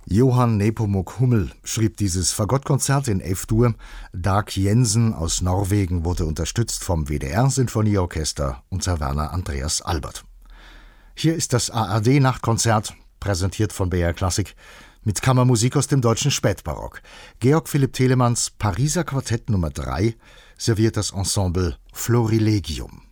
Johann Nepomuk Hummel schrieb dieses Fagottkonzert in F-Dur. Dag Jensen aus Norwegen wurde unterstützt vom WDR-Sinfonieorchester und Sir Werner Andreas Albert. Hier ist das ARD-Nachtkonzert, präsentiert von BR Klassik, mit Kammermusik aus dem deutschen Spätbarock. Georg Philipp Telemanns Pariser Quartett Nummer 3 serviert das Ensemble Florilegium.